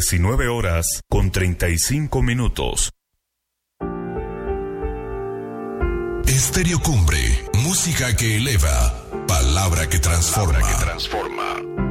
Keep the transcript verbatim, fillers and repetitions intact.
diecinueve horas con treinta y cinco minutos. Estéreo Cumbre, música que eleva, palabra que transforma. Palabra que transforma.